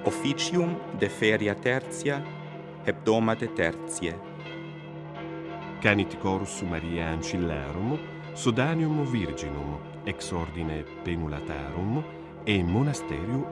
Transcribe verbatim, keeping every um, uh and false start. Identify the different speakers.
Speaker 1: Officium de feria tertia, hebdomade tertiae.
Speaker 2: Canit corus Mariae Ancillarum, Sodanium Virginum, ex ordine Penulatarum, e Monasterio